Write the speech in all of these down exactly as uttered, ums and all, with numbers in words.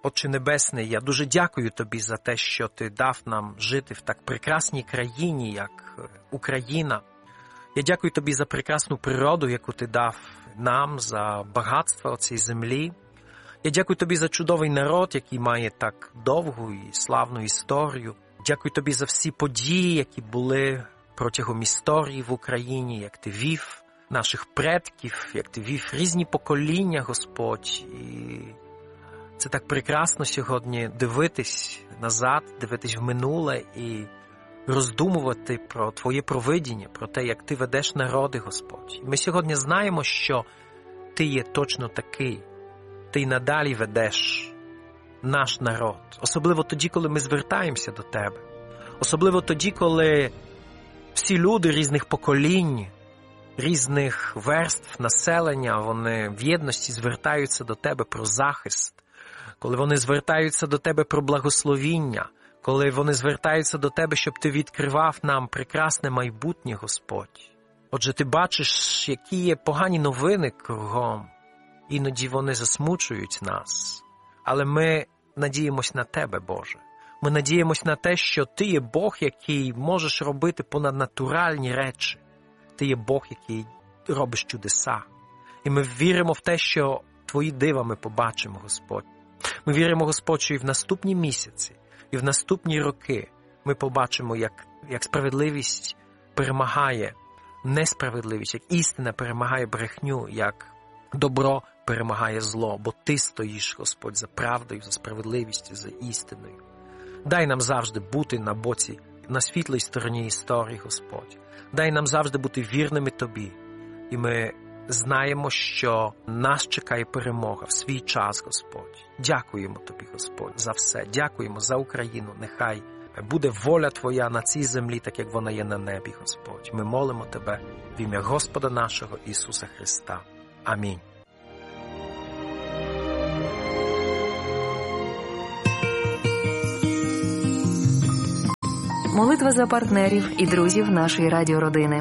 Отче Небесний, я дуже дякую Тобі за те, що Ти дав нам жити в так прекрасній країні, як Україна. Я дякую Тобі за прекрасну природу, яку Ти дав нам, за багатство цієї землі. Я дякую Тобі за чудовий народ, який має так довгу і славну історію. Дякую Тобі за всі події, які були протягом історії в Україні, як Ти вів наших предків, як Ти вів різні покоління, Господь. І це так прекрасно сьогодні дивитись назад, дивитись в минуле і роздумувати про Твоє провидіння, про те, як Ти ведеш народи, Господь. І ми сьогодні знаємо, що Ти є точно такий. Ти й надалі ведеш наш народ. Особливо тоді, коли ми звертаємося до Тебе. Особливо тоді, коли всі люди різних поколінь, різних верств населення, вони в єдності звертаються до Тебе про захист. Коли вони звертаються до Тебе про благословіння, коли вони звертаються до Тебе, щоб Ти відкривав нам прекрасне майбутнє, Господь. Отже, Ти бачиш, які є погані новини кругом. Іноді вони засмучують нас. Але ми надіємось на Тебе, Боже. Ми надіємось на те, що Ти є Бог, який можеш робити понаднатуральні речі. Ти є Бог, який робиш чудеса. І ми віримо в те, що Твої дива ми побачимо, Господь. Ми віримо, Господь, що і в наступні місяці, і в наступні роки ми побачимо, як, як справедливість перемагає несправедливість, як істина перемагає брехню, як добро перемагає зло, бо Ти стоїш, Господь, за правдою, за справедливістю, за істиною. Дай нам завжди бути на боці, на світлій стороні історії, Господь. Дай нам завжди бути вірними Тобі. І ми знаємо, що нас чекає перемога в свій час, Господь. Дякуємо Тобі, Господь, за все. Дякуємо за Україну. Нехай буде воля Твоя на цій землі, так як вона є на небі, Господь. Ми молимо Тебе в ім'я Господа нашого Ісуса Христа. Амінь. Молитва за партнерів і друзів нашої радіородини.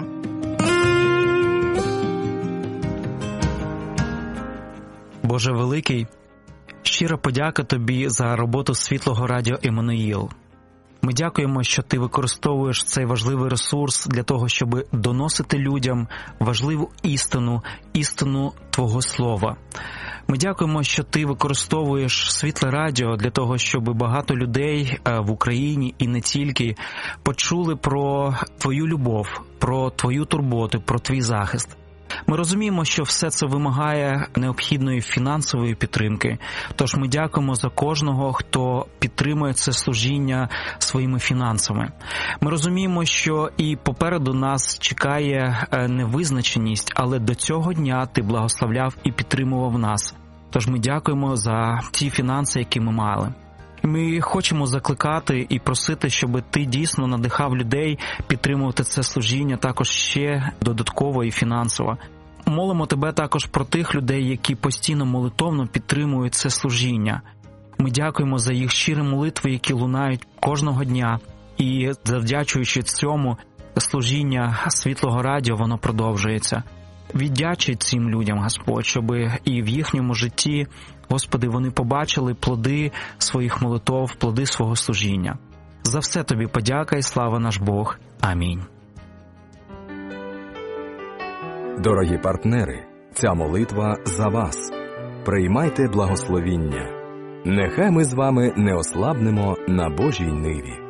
Боже великий, щира подяка Тобі за роботу Світлого Радіо Еммануїл. Ми дякуємо, що Ти використовуєш цей важливий ресурс для того, щоб доносити людям важливу істину, істину Твого Слова. Ми дякуємо, що Ти використовуєш Світле Радіо для того, щоб багато людей в Україні і не тільки почули про Твою любов, про Твою турботу, про Твій захист. Ми розуміємо, що все це вимагає необхідної фінансової підтримки, тож ми дякуємо за кожного, хто підтримує це служіння своїми фінансами. Ми розуміємо, що і попереду нас чекає невизначеність, але до цього дня Ти благословляв і підтримував нас. Тож ми дякуємо за ті фінанси, які ми мали. Ми хочемо закликати і просити, щоб Ти дійсно надихав людей підтримувати це служіння також ще додатково і фінансово. Молимо Тебе також про тих людей, які постійно молитовно підтримують це служіння. Ми дякуємо за їх щирі молитви, які лунають кожного дня. І завдячуючи цьому, служіння Світлого Радіо, воно продовжується. Віддячуй цим людям, Господь, щоб і в їхньому житті, Господи, вони побачили плоди своїх молитов, плоди свого служіння. За все Тобі подяка і слава наш Бог. Амінь. Дорогі партнери, ця молитва за вас. Приймайте благословіння. Нехай ми з вами не ослабнемо на Божій ниві.